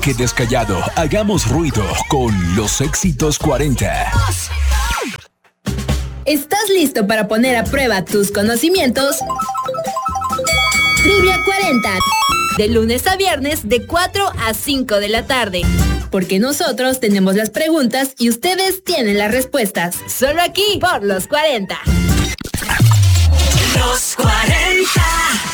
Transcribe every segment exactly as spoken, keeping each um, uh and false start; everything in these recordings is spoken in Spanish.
Quedes callado, hagamos ruido con los éxitos cuarenta. ¿Estás listo para poner a prueba tus conocimientos? Trivia cuarenta. De lunes a viernes de cuatro a cinco de la tarde. Porque nosotros tenemos las preguntas y ustedes tienen las respuestas. Solo aquí por Los cuarenta. Los cuarenta.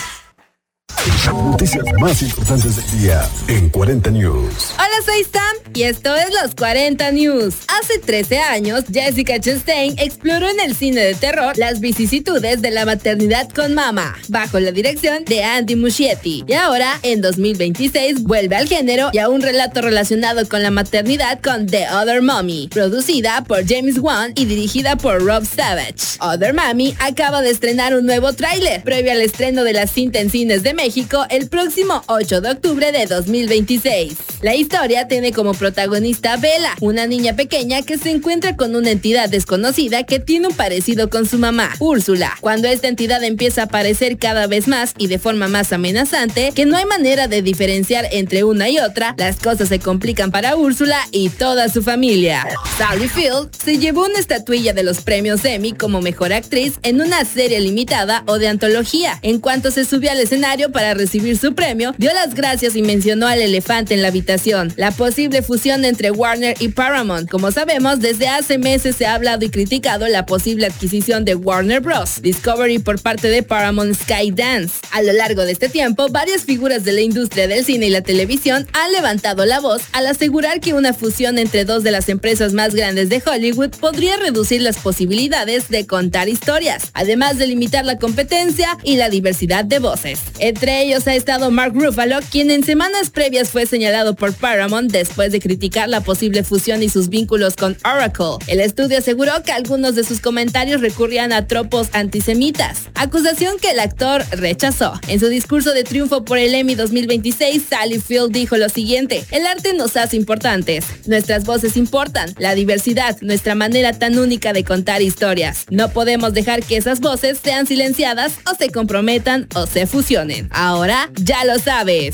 Las noticias más importantes del día en cuarenta News. Hola, soy Sam y esto es Los cuarenta News. Hace trece años, Jessica Chastain exploró en el cine de terror las vicisitudes de la maternidad con Mama, bajo la dirección de Andy Muschietti. Y ahora, en dos mil veintiséis, vuelve al género y a un relato relacionado con la maternidad con The Other Mommy, producida por James Wan y dirigida por Rob Savage. Other Mommy acaba de estrenar un nuevo tráiler, previo al estreno de la cinta en cines de México el próximo ocho de octubre de dos mil veintiséis. La historia tiene como protagonista a Bella, una niña pequeña que se encuentra con una entidad desconocida que tiene un parecido con su mamá, Úrsula. Cuando esta entidad empieza a aparecer cada vez más y de forma más amenazante, que no hay manera de diferenciar entre una y otra, las cosas se complican para Úrsula y toda su familia. Sally Field se llevó una estatuilla de los premios Emmy como mejor actriz en una serie limitada o de antología. En cuanto se subió al escenario para recibir su premio, dio las gracias y mencionó al elefante en la habitación, la posible fusión entre Warner y Paramount. Como sabemos, desde hace meses se ha hablado y criticado la posible adquisición de Warner Bros. Discovery por parte de Paramount Skydance. A lo largo de este tiempo, varias figuras de la industria del cine y la televisión han levantado la voz al asegurar que una fusión entre dos de las empresas más grandes de Hollywood podría reducir las posibilidades de contar historias, además de limitar la competencia y la diversidad de voces. Entre ellos ha estado Mark Ruffalo, quien en semanas previas fue señalado por Paramount después de criticar la posible fusión y sus vínculos con Oracle. El estudio aseguró que algunos de sus comentarios recurrían a tropos antisemitas, acusación que el actor rechazó. En su discurso de triunfo por el Emmy dos mil veintiséis, Sally Field dijo lo siguiente: el arte nos hace importantes, nuestras voces importan, la diversidad, nuestra manera tan única de contar historias. No podemos dejar que esas voces sean silenciadas o se comprometan o se fusionen. Ahora ya lo sabes.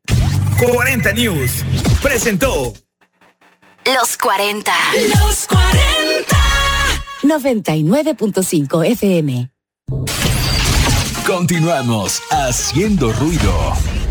cuarenta News presentó Los cuarenta. Los cuarenta. noventa y nueve punto cinco F M. Continuamos haciendo ruido.